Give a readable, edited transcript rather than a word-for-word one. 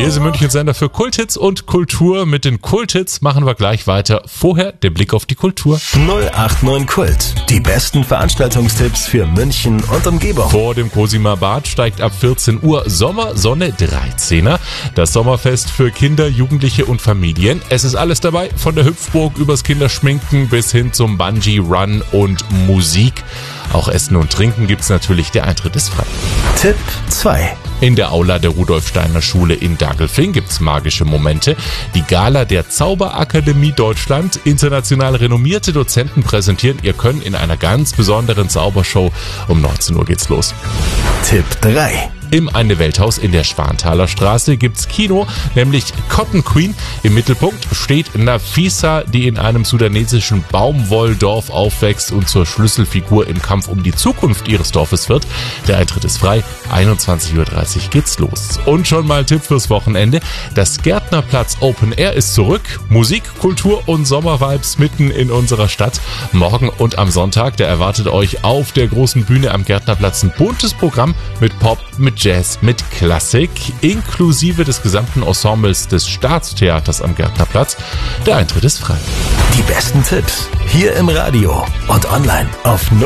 Hier ist München Sender für Kulthits und Kultur. Mit den Kulthits machen wir gleich weiter. Vorher der Blick auf die Kultur. 089 Kult. Die besten Veranstaltungstipps für München und Umgebung. Vor dem Cosima Bad steigt ab 14 Uhr Sommersonne 13er. Das Sommerfest für Kinder, Jugendliche und Familien. Es ist alles dabei, von der Hüpfburg übers Kinderschminken bis hin zum Bungee-Run und Musik. Auch Essen und Trinken gibt's natürlich, der Eintritt ist frei. Tipp 2. In der Aula der Rudolf Steiner Schule in Dagelfing gibt's magische Momente. Die Gala der Zauberakademie Deutschland. International renommierte Dozenten präsentieren ihr Können in einer ganz besonderen Zaubershow. Um 19 Uhr geht's los. Tipp 3. Im Eine Welthaus in der Schwanthaler Straße gibt's Kino, nämlich Cotton Queen. Im Mittelpunkt steht Nafisa, die in einem sudanesischen Baumwolldorf aufwächst und zur Schlüsselfigur im Kampf um die Zukunft ihres Dorfes wird. Der Eintritt ist frei, 21:30 Uhr geht's los. Und schon mal Tipp fürs Wochenende: Das Gärtnerplatz Open Air ist zurück. Musik, Kultur und Sommervibes mitten in unserer Stadt. Morgen und am Sonntag, da erwartet euch auf der großen Bühne am Gärtnerplatz ein buntes Programm mit Pop, mit Jazz, mit Klassik, inklusive des gesamten Ensembles des Staatstheaters am Gärtnerplatz. Der Eintritt ist frei. Die besten Tipps hier im Radio und online auf